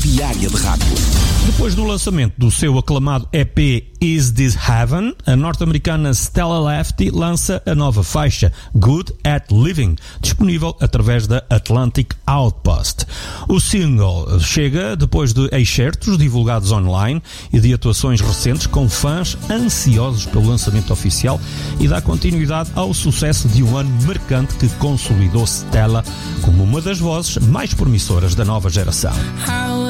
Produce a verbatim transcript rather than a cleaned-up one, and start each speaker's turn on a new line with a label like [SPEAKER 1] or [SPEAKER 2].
[SPEAKER 1] diária de rádio.
[SPEAKER 2] Depois do lançamento do seu aclamado E P Is This Heaven, a norte-americana Stella Lefty lança a nova faixa Good at Living, disponível através da Atlantic Outpost. O single chega depois de excertos divulgados online e de atuações recentes com fãs ansiosos pelo lançamento oficial e dá continuidade ao sucesso de um ano marcante que consolidou Stella como uma das vozes mais promissoras da nova geração.